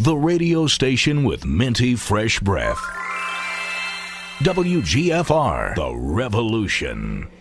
the radio station with minty fresh breath. WGFR, The Revolution.